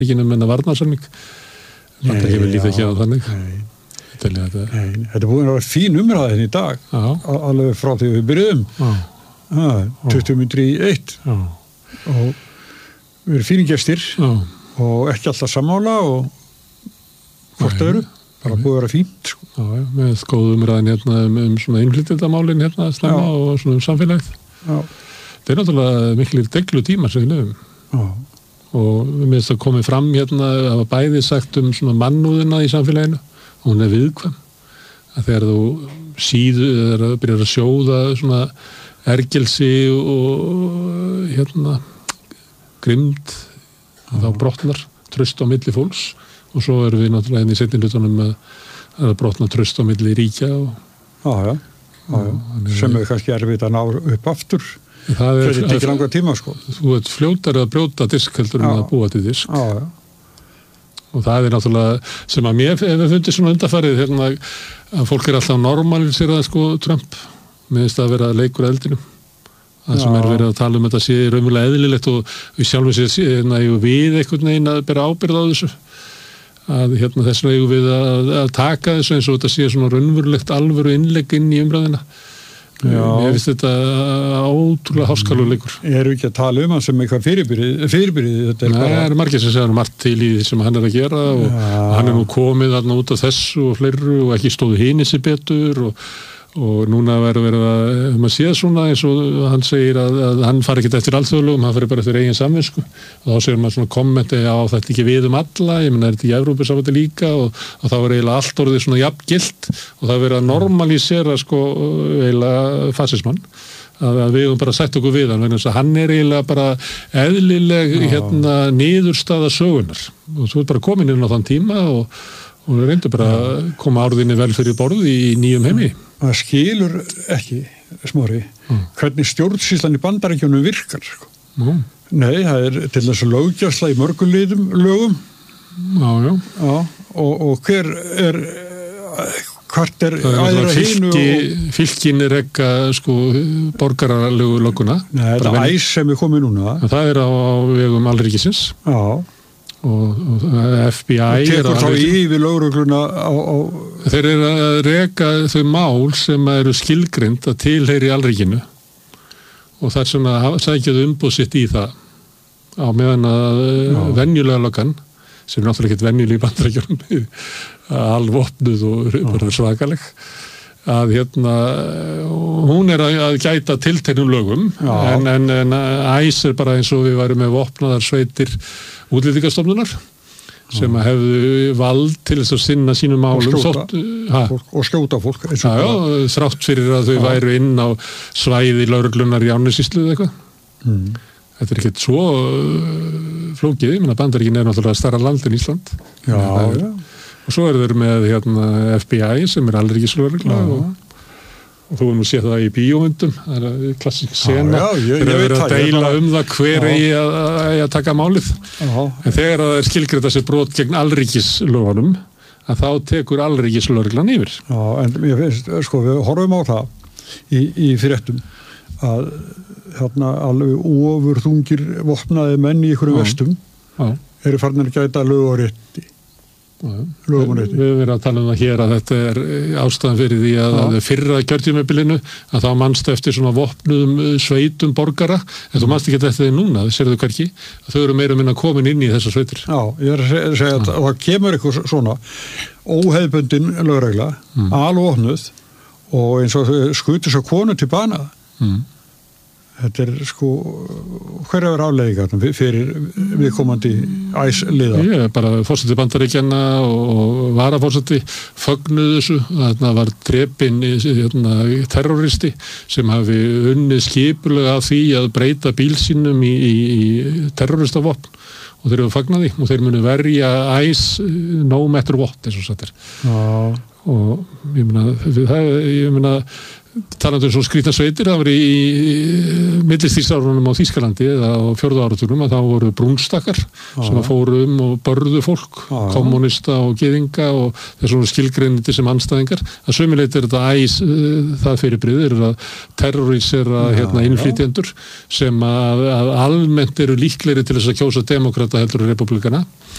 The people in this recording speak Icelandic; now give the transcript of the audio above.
ekki nefnir varnarsamning. Þetta hefur lítið ekki á þannig. Þetta búin að vera fín umræðin í dag, alveg frá því við byrjuðum. 20 mínútur í 1. Og við erum fínir gestir og ekki alltaf sammála og hvort öðru. Bara búið að vera fínt. Já, með góð umræðin hérna svona innflytjendamálin hérna snemma og svona samfélagið. Það náttúrulega miklir deglu tímar sem við lifum. Og við minnst að komið fram hérna að bæði sagt svona mannúðina í samfélaginu. Hún viðkvæm. Að þegar þú þegar þú byrjar að sjóða svona ergelsi og hérna grimmd, þá brotnar traust á milli fólks. Og svo erum við náttúrulega henni í seinni hlutunum að brotna traust á milli ríkja. Sem kannski erfitt að ná upp aftur. Það er ekki langa tíma, sko. Þú ert fljótari að brjóta disk heldur að búa til disk. Og það er náttúrulega sem að mér hefur fundið svona undarfarið hérna að fólk alltaf normalisera sko Trump meðist að vera leikur eldinum. Það sem verið að tala þetta sé raunverulega eðlilegt og við sjálfum sér við einhvern veginn að bera ábyrgð á þessu. Að hérna þess vegna eigum við að taka þessu eins og þetta sé svona raunverulegt alvöru innlegg inn í umræðina. Ég finnst þetta ótrúlega háskaluleikur. Erum við ekki að tala hann sem eitthvað fyrirbyrði? Það er margir sem segja margt til í því sem hann að gera og hann nú komið þarna út af þessu og fleiru og ekki stóðu hini sér betur og núna verður að maður séð svona eins og hann segir að hann fari ekki eftir alþjóðlögum, hann fari bara eftir eigin samvisku og þá segir maður svona kommenti á þetta ekki við alla, ég menna þetta í Evrópusambandi líka og þá er eiginlega allt orðið svona jafngilt og það verið að normalísera sko eiginlega fasismann að við höfum bara sagt okkur við hann vegna þess að hann er eiginlega bara eðlileg hérna niðurstaða sögunar og þú ert bara komin inn á þann tíma og reyndu bara að koma árðinni vel fyrir borð í nýjum heimi. Það skilur ekki, Smári, hvernig stjórnsýslan í Bandaríkjunum virkar. Nei, það er til þess að löggæsla í mörgum lögum. Og hvert er æðra hinu fylkin er ekki sko borgaralegu lögguna. Nei, þetta er æs sem er komið núna. Það er á vegum alríkisins. Og FBI og tekur þá yfir lögregluna þeir eru að reka þau mál sem eru skilgreind að tilheyri alríkinu og það er svona að sækja umboð sitt í það á meðan að venjulega löggan sem er náttúrulega ekkert venjuleg í Bandaríkjunum alvopnuð og bara svakaleg að hérna hún er að gæta tilteknum lögum en æs er bara eins og við værum með vopnaðar sveitir útlendingastofnunar sem að hefðu vald til þess að sinna sínum málum og skjóta fólk þrátt fyrir að þau væru inn á svæði lögreglunar í Árnessýslu eða eitthvað þetta er ekkert svo flókið, ég meina Bandaríkin er náttúrulega stærra land en Ísland og svo eru þeir með hérna, FBI sem er alríkislögregla og þú nú séð það í bíómyndum það er klassísk sena þeir eru að deila það hver eigi að taka málið en þegar það er skilgreint þessi brot gegn alríkislögunum að þá tekur alríkislögreglan yfir en ég finnst, sko, við horfum á það í fréttum að hérna alveg ofurþungir vopnaði menn í einhverjum vestum eru farnir að gæta lög og rétti Við höfum verið að tala það hér að þetta er ástæðan fyrir því að fyrra kjörtímabilinu að þá manstu eftir svona vopnuðum sveitum borgara en þú manstu ekki eftir því núna, það sérðu hverki að þau eru meira minna komin inn í þessar sveitir. Ég er að segja að það kemur eitthvað svona óhefðbundin lögregla, alvopnuð og eins og skutur svo konu til bana. Þetta er sko hverjar afleiðingarnar fyrir viðkomandi æsliða. Ég er bara forseti Bandaríkjanna og varaforseti fögnuðu þessu. Þarna var drepinn terroristi sem hafi unnið skipulega að því að breyta bíl sínum í terroristavopn og þeir eru fagnaði og þeir munu verja æs no matter what eins og satt er. Og ég meina talandi svo skrýtna sveitir, það var í millistríðsárunum á Þýskalandi eða á 4. áratugnum að þá voru brúnstakkar sem að fóru og börðu fólk, kommunista og gyðinga og þessum skilgreinindi sem andstæðingar. Að sömuleitt þetta það fyrirbrigði að terrorísera innflytjendur sem að almennt eru líklegri til þess að kjósa demokrata heldur republikana